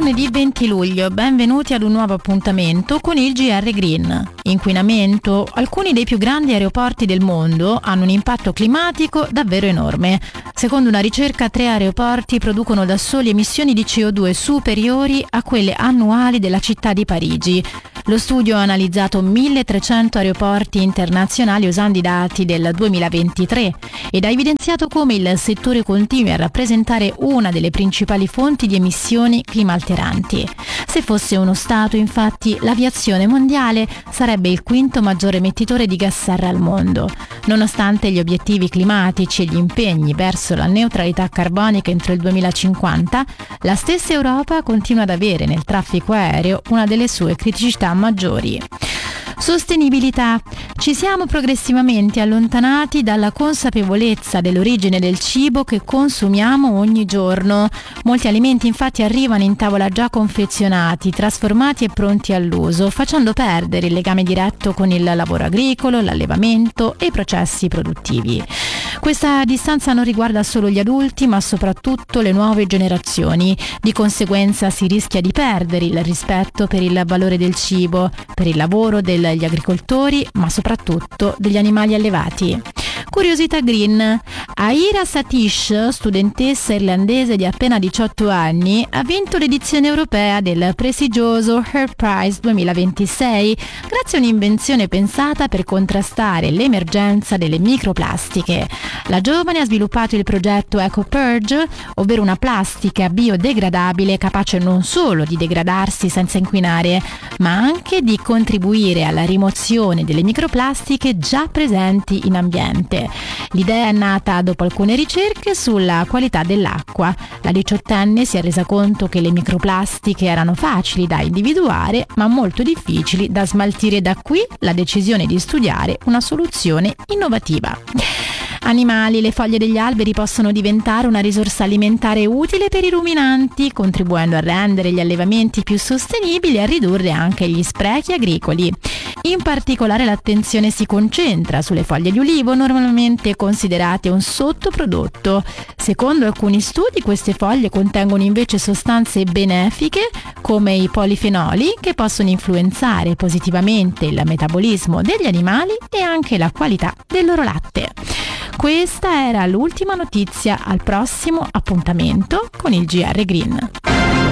lunedì 20 luglio, benvenuti ad un nuovo appuntamento con il GR Green. Inquinamento. Alcuni dei più grandi aeroporti del mondo hanno un impatto climatico davvero enorme. Secondo una ricerca, 3 aeroporti producono da soli emissioni di CO2 superiori a quelle annuali della città di Parigi. Lo studio ha analizzato 1300 aeroporti internazionali usando i dati del 2023 ed ha evidenziato come il settore continui a rappresentare una delle principali fonti di emissioni climalteranti. Se fosse uno Stato, infatti, l'aviazione mondiale sarebbe il quinto maggiore emettitore di gas serra al mondo. Nonostante gli obiettivi climatici e gli impegni verso la neutralità carbonica entro il 2050, la stessa Europa continua ad avere nel traffico aereo una delle sue criticità maggiori. Sostenibilità. Ci siamo progressivamente allontanati dalla consapevolezza dell'origine del cibo che consumiamo ogni giorno. Molti alimenti infatti arrivano in tavola già confezionati, trasformati e pronti all'uso, facendo perdere il legame diretto con il lavoro agricolo, l'allevamento e i processi produttivi. Questa distanza non riguarda solo gli adulti, ma soprattutto le nuove generazioni. Di conseguenza si rischia di perdere il rispetto per il valore del cibo, per il lavoro degli agricoltori, ma soprattutto degli animali allevati. Curiosità green. Aira Satish, studentessa irlandese di appena 18 anni, ha vinto l'edizione europea del prestigioso Earth Prize 2026 grazie a un'invenzione pensata per contrastare l'emergenza delle microplastiche. La giovane ha sviluppato il progetto EcoPurge, ovvero una plastica biodegradabile capace non solo di degradarsi senza inquinare, ma anche di contribuire alla rimozione delle microplastiche già presenti in ambiente. L'idea è nata dopo alcune ricerche sulla qualità dell'acqua. La 18enne si è resa conto che le microplastiche erano facili da individuare, ma molto difficili da smaltire. Da qui la decisione di studiare una soluzione innovativa. Animali. Le foglie degli alberi possono diventare una risorsa alimentare utile per i ruminanti, contribuendo a rendere gli allevamenti più sostenibili e a ridurre anche gli sprechi agricoli. In particolare l'attenzione si concentra sulle foglie di ulivo, normalmente considerate un sottoprodotto. Secondo alcuni studi, queste foglie contengono invece sostanze benefiche come i polifenoli che possono influenzare positivamente il metabolismo degli animali e anche la qualità del loro latte. Questa era l'ultima notizia. Al prossimo appuntamento con il GR Green.